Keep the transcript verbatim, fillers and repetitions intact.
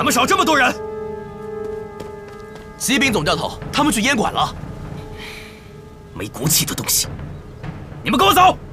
怎么少这么多人？ 骑兵总教头，他们去烟馆了。 没骨气的东西，你们跟我走！